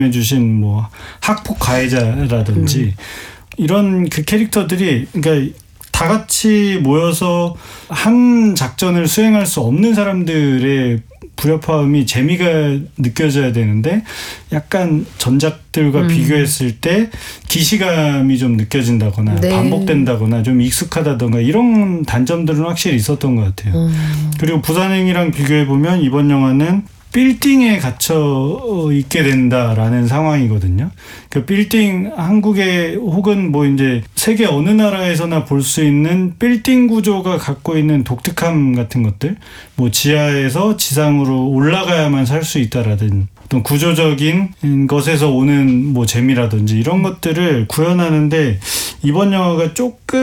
해주신 뭐 학폭 가해자라든지 이런 그 캐릭터들이 그러니까 다 같이 모여서 한 작전을 수행할 수 없는 사람들의 불협화음이 재미가 느껴져야 되는데 약간 전작들과 비교했을 때 기시감이 좀 느껴진다거나 네. 반복된다거나 좀 익숙하다던가 이런 단점들은 확실히 있었던 것 같아요. 그리고 부산행이랑 비교해보면 이번 영화는 빌딩에 갇혀 있게 된다라는 상황이거든요. 그 빌딩 한국에 혹은 뭐 이제 세계 어느 나라에서나 볼 수 있는 빌딩 구조가 갖고 있는 독특함 같은 것들, 뭐 지하에서 지상으로 올라가야만 살 수 있다라든 어떤 구조적인 것에서 오는 뭐 재미라든지 이런 것들을 구현하는데 이번 영화가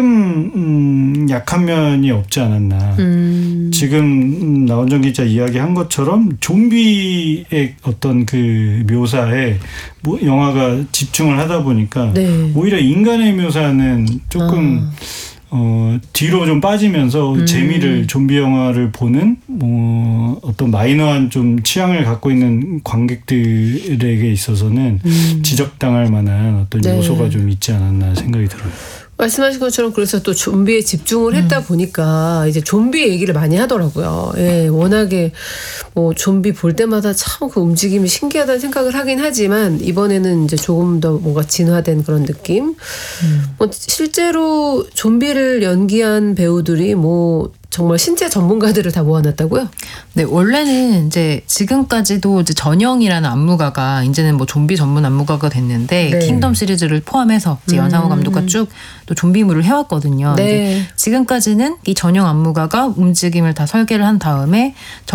조금 약한 면이 없지 않았나. 지금 나원정 기자 이야기한 것처럼 좀비의 어떤 그 묘사에 뭐 영화가 집중을 하다 보니까 네. 오히려 인간의 묘사는 조금 뒤로 좀 빠지면서 재미를 좀비 영화를 보는 뭐 어떤 마이너한 좀 취향을 갖고 있는 관객들에게 있어서는 지적당할 만한 어떤 네. 요소가 좀 있지 않았나 생각이 들어요. 말씀하신 것처럼 그래서 또 좀비에 집중을 했다 보니까 이제 좀비 얘기를 많이 하더라고요. 예, 워낙에 뭐 좀비 볼 때마다 참 그 움직임이 신기하다는 생각을 하긴 하지만 이번에는 이제 조금 더 뭔가 진화된 그런 느낌. 뭐 실제로 좀비를 연기한 배우들이 뭐 정말 신체 전문가들을 다 모아놨다고요? 네, 원래는 이제 지금까지도 이제 전영이라는 안무가가 이제는 뭐 좀비 전문 안무가가 됐는데 네. 킹덤 시리즈를 포함해서 이제 연상호 감독과 쭉 또 좀비물을 해왔거든요. 네. 지금까지는 이 전영 안무가가 움직임을 다 설계를 한 다음에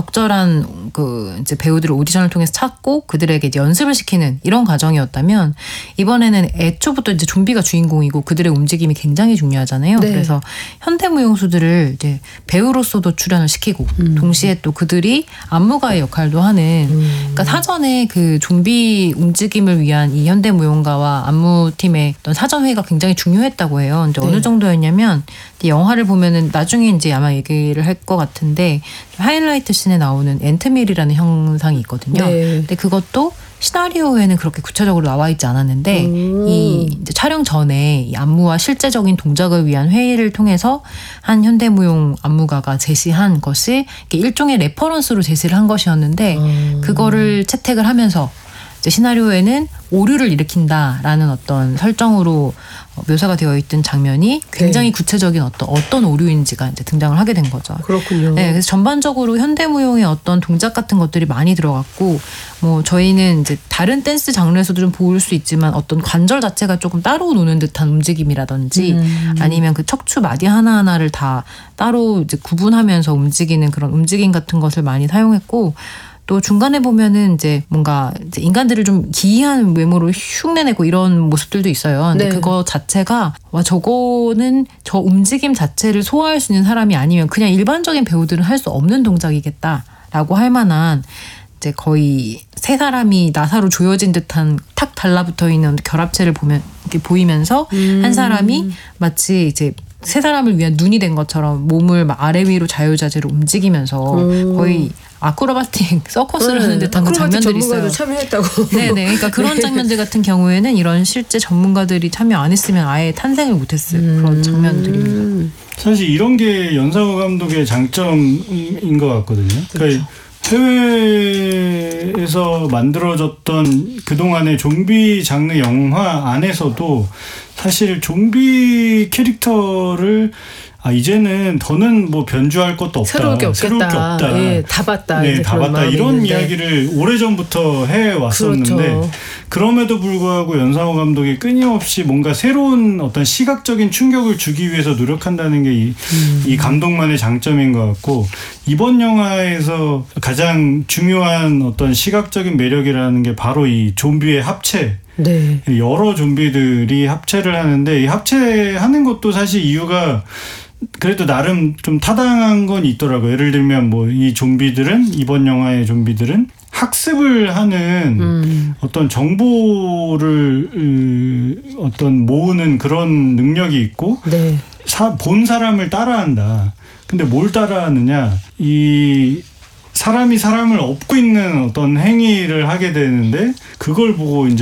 적절한 그 이제 배우들을 오디션을 통해서 찾고 그들에게 이제 연습을 시키는 이런 과정이었다면 이번에는 애초부터 이제 좀비가 주인공이고 그들의 움직임이 굉장히 중요하잖아요. 네. 그래서 현대무용수들을 이제 배우로서도 출연을 시키고 동시에 또 그들이 안무가의 역할도 하는 그러니까 사전에 그 좀비 움직임을 위한 이 현대무용가와 안무팀의 어떤 사전 회의가 굉장히 중요했다고 해요. 이제 네. 어느 정도였냐면 이 영화를 보면은 나중에 이제 아마 얘기를 할 것 같은데 하이라이트 씬에 나오는 앤트밀이라는 형상이 있거든요. 네. 근데 그것도 시나리오에는 그렇게 구체적으로 나와 있지 않았는데 이 이제 촬영 전에 이 안무와 실제적인 동작을 위한 회의를 통해서 한 현대무용 안무가가 제시한 것이 이렇게 일종의 레퍼런스로 제시를 한 것이었는데 그거를 채택을 하면서 이제 시나리오에는 오류를 일으킨다라는 어떤 설정으로 묘사가 되어 있던 장면이 굉장히 구체적인 어떤 오류인지가 이제 등장을 하게 된 거죠. 그렇군요. 네, 그래서 전반적으로 현대무용의 어떤 동작 같은 것들이 많이 들어갔고, 뭐 저희는 이제 다른 댄스 장르에서도 좀 볼 수 있지만 어떤 관절 자체가 조금 따로 노는 듯한 움직임이라든지 아니면 그 척추 마디 하나하나를 다 따로 이제 구분하면서 움직이는 그런 움직임 같은 것을 많이 사용했고. 또 중간에 보면은 이제 뭔가 이제 인간들을 좀 기이한 외모로 흉내내고 이런 모습들도 있어요. 근데 네. 그거 자체가 와 저거는 저 움직임 자체를 소화할 수 있는 사람이 아니면 그냥 일반적인 배우들은 할 수 없는 동작이겠다라고 할 만한 이제 거의 세 사람이 나사로 조여진 듯한 탁 달라붙어 있는 결합체를 보면 이렇게 보이면서 한 사람이 마치 이제 세 사람을 위한 눈이 된 것처럼 몸을 막 아래 위로 자유자재로 움직이면서 거의 아크로바틱 서커스를 하는 듯한 그런 장면들이 있어요. 전문가도 참여했다고. 네네. 그러니까 그런 장면들 같은 경우에는 이런 실제 전문가들이 참여 안 했으면 아예 탄생을 못했을 그런 장면들입니다. 사실 이런 게 연상호 감독의 장점인 것 같거든요. 그러니까 해외에서 만들어졌던 그동안의 좀비 장르 영화 안에서도 사실 좀비 캐릭터를 이제는 더는 뭐 변주할 것도 없다. 새로울 게 없겠다. 예, 다 봤다. 네, 다 봤다. 이런 있는데. 이야기를 오래전부터 해왔었는데 그렇죠. 그럼에도 불구하고 연상호 감독이 끊임없이 뭔가 새로운 어떤 시각적인 충격을 주기 위해서 노력한다는 게 이 감독만의 장점인 것 같고 이번 영화에서 가장 중요한 어떤 시각적인 매력이라는 게 바로 이 좀비의 합체. 네. 여러 좀비들이 합체를 하는데 이 합체하는 것도 사실 이유가 그래도 나름 좀 타당한 건 있더라고요. 예를 들면 뭐 이 좀비들은 이번 영화의 좀비들은 학습을 하는 어떤 정보를 어떤 모으는 그런 능력이 있고 네. 본 사람을 따라한다. 근데 뭘 따라하느냐? 이 사람이 사람을 업고 있는 어떤 행위를 하게 되는데 그걸 보고 이제